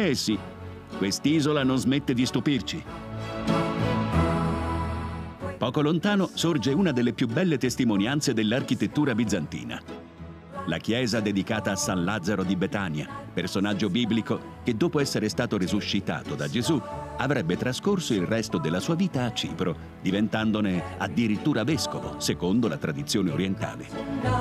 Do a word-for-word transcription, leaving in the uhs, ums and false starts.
Eh sì, quest'isola non smette di stupirci. Poco lontano sorge una delle più belle testimonianze dell'architettura bizantina. La chiesa dedicata a San Lazzaro di Betania, personaggio biblico che dopo essere stato risuscitato da Gesù avrebbe trascorso il resto della sua vita a Cipro, diventandone addirittura vescovo, secondo la tradizione orientale.